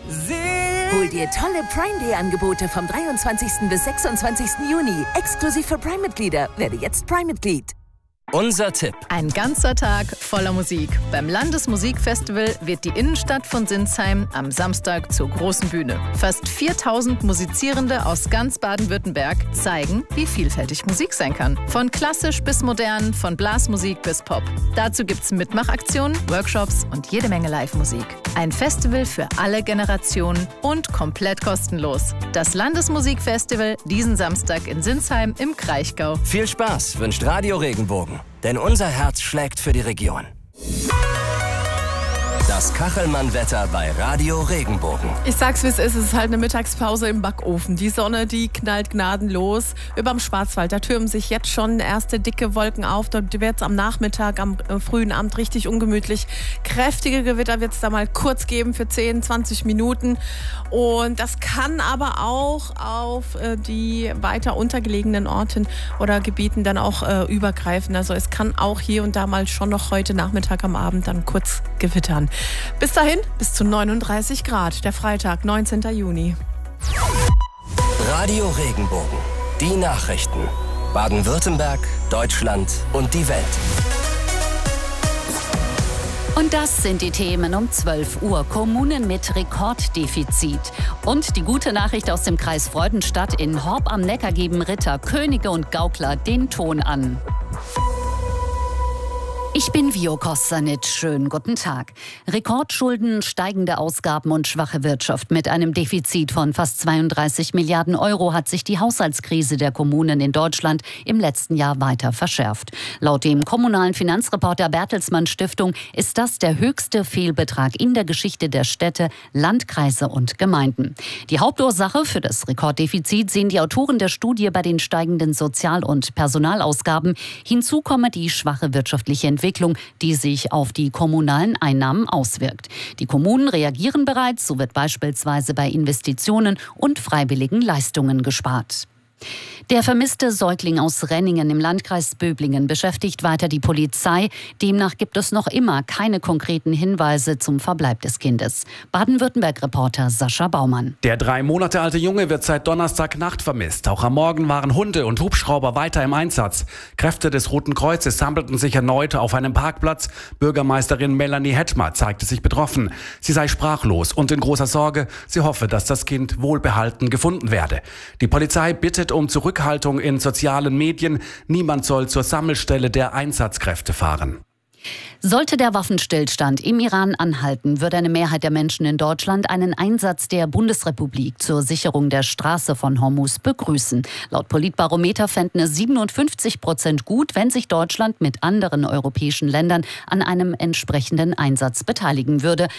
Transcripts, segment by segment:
Hol dir tolle Prime Day Angebote vom 23. bis 26. Juni. Exklusiv für Prime-Mitglieder. Werde jetzt Prime-Mitglied. Unser Tipp. Ein ganzer Tag voller Musik. Beim Landesmusikfestival wird die Innenstadt von Sinsheim am Samstag zur großen Bühne. Fast 4000 Musizierende aus ganz Baden-Württemberg zeigen, wie vielfältig Musik sein kann. Von klassisch bis modern, von Blasmusik bis Pop. Dazu gibt's Mitmachaktionen, Workshops und jede Menge Live-Musik. Ein Festival für alle Generationen und komplett kostenlos. Das Landesmusikfestival diesen Samstag in Sinsheim im Kraichgau. Viel Spaß wünscht Radio Regenbogen, denn unser Herz schlägt für die Region. Das Kachelmann-Wetter bei Radio Regenbogen. Ich sag's, wie es ist halt eine Mittagspause im Backofen. Die Sonne, die knallt gnadenlos. Überm Schwarzwald, da türmen sich jetzt schon erste dicke Wolken auf. Dort wird's am Nachmittag, am frühen Abend richtig ungemütlich. Kräftige Gewitter wird's da mal kurz geben für 10, 20 Minuten. Und das kann aber auch auf die weiter untergelegenen Orten oder Gebieten dann auch übergreifen. Also es kann auch hier und da mal schon noch heute Nachmittag am Abend dann kurz gewittern. Bis dahin, bis zu 39 Grad, der Freitag, 19. Juni. Radio Regenbogen, die Nachrichten. Baden-Württemberg, Deutschland und die Welt. Und das sind die Themen um 12 Uhr. Kommunen mit Rekorddefizit. Und die gute Nachricht aus dem Kreis Freudenstadt: In Horb am Neckar geben Ritter, Könige und Gaukler den Ton an. Ich bin Vio Kostanic. Schönen guten Tag. Rekordschulden, steigende Ausgaben und schwache Wirtschaft. Mit einem Defizit von fast 32 Milliarden Euro hat sich die Haushaltskrise der Kommunen in Deutschland im letzten Jahr weiter verschärft. Laut dem kommunalen Finanzreporter Bertelsmann Stiftung ist das der höchste Fehlbetrag in der Geschichte der Städte, Landkreise und Gemeinden. Die Hauptursache für das Rekorddefizit sehen die Autoren der Studie bei den steigenden Sozial- und Personalausgaben. Hinzu komme die schwache wirtschaftliche Entwicklung, die sich auf die kommunalen Einnahmen auswirkt. Die Kommunen reagieren bereits, so wird beispielsweise bei Investitionen und freiwilligen Leistungen gespart. Der vermisste Säugling aus Renningen im Landkreis Böblingen beschäftigt weiter die Polizei. Demnach gibt es noch immer keine konkreten Hinweise zum Verbleib des Kindes. Baden-Württemberg-Reporter Sascha Baumann. Der 3 Monate alte Junge wird seit Donnerstagnacht vermisst. Auch am Morgen waren Hunde und Hubschrauber weiter im Einsatz. Kräfte des Roten Kreuzes sammelten sich erneut auf einem Parkplatz. Bürgermeisterin Melanie Hettmer zeigte sich betroffen. Sie sei sprachlos und in großer Sorge. Sie hoffe, dass das Kind wohlbehalten gefunden werde. Die Polizei bittet um Zurückhaltung in sozialen Medien. Niemand soll zur Sammelstelle der Einsatzkräfte fahren. Sollte der Waffenstillstand im Iran anhalten, würde eine Mehrheit der Menschen in Deutschland einen Einsatz der Bundesrepublik zur Sicherung der Straße von Hormuz begrüßen. Laut Politbarometer fänden es 57% gut, wenn sich Deutschland mit anderen europäischen Ländern an einem entsprechenden Einsatz beteiligen würde.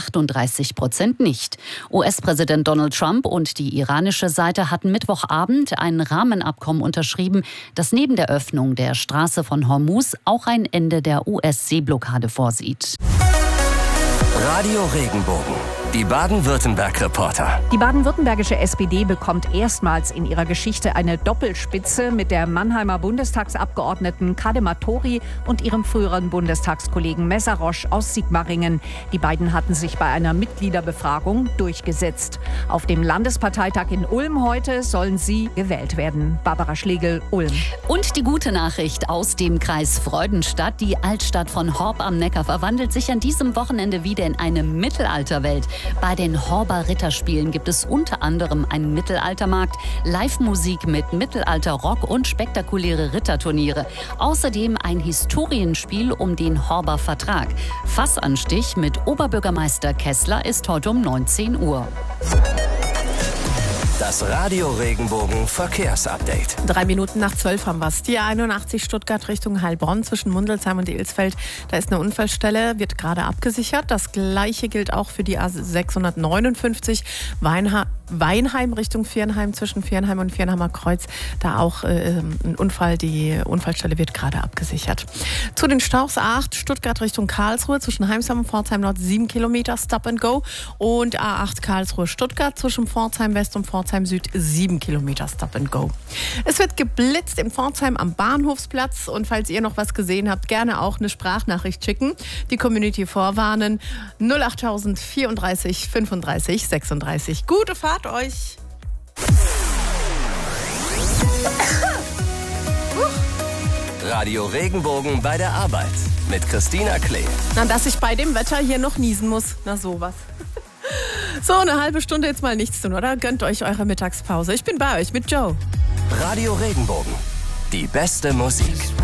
38% nicht. US-Präsident Donald Trump und die iranische Seite hatten Mittwochabend ein Rahmenabkommen unterschrieben, das neben der Öffnung der Straße von Hormuz auch ein Ende der US-Seeblockade vorsieht. Radio Regenbogen, die Baden-Württemberg-Reporter. Die baden-württembergische SPD bekommt erstmals in ihrer Geschichte eine Doppelspitze mit der Mannheimer Bundestagsabgeordneten Kadema Tori und ihrem früheren Bundestagskollegen Meszaros aus Sigmaringen. Die beiden hatten sich bei einer Mitgliederbefragung durchgesetzt. Auf dem Landesparteitag in Ulm heute sollen sie gewählt werden. Barbara Schlegel, Ulm. Und die gute Nachricht aus dem Kreis Freudenstadt: Die Altstadt von Horb am Neckar verwandelt sich an diesem Wochenende wieder in eine Mittelalterwelt. Bei den Horber Ritterspielen gibt es unter anderem einen Mittelaltermarkt, Live-Musik mit Mittelalter-Rock und spektakuläre Ritterturniere. Außerdem ein Historienspiel um den Horber Vertrag. Fassanstich mit Oberbürgermeister Kessler ist heute um 19 Uhr. Das Radio Regenbogen Verkehrsupdate. 3 Minuten nach 12 haben wir es. Die A81 Stuttgart Richtung Heilbronn zwischen Mundelsheim und Ilsfeld. Da ist eine Unfallstelle, wird gerade abgesichert. Das Gleiche gilt auch für die A659 Weinheim Richtung Viernheim, zwischen Viernheim und Viernheimer Kreuz. Da auch ein Unfall. Die Unfallstelle wird gerade abgesichert. Zu den Staus A8 Stuttgart Richtung Karlsruhe, zwischen Heimsheim und Pforzheim Nord 7 Kilometer Stop and Go. Und A8 Karlsruhe Stuttgart zwischen Pforzheim West und Pforzheim Süd 7 Kilometer Stop and Go. Es wird geblitzt in Pforzheim am Bahnhofsplatz. Und falls ihr noch was gesehen habt, gerne auch eine Sprachnachricht schicken. Die Community vorwarnen. 08000 34 35 36. Gute Fahrt euch! Radio Regenbogen bei der Arbeit mit Christina Klee. Na, dass ich bei dem Wetter hier noch niesen muss. Na sowas. So, eine halbe Stunde jetzt mal nichts tun, oder? Gönnt euch eure Mittagspause. Ich bin bei euch mit Joe. Radio Regenbogen. Die beste Musik.